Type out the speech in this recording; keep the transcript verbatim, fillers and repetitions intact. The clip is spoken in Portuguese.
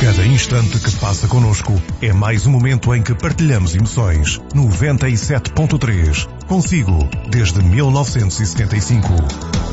Cada instante que passa connosco é mais um momento em que partilhamos emoções. noventa e sete ponto três. Consigo, desde mil novecentos e setenta e cinco.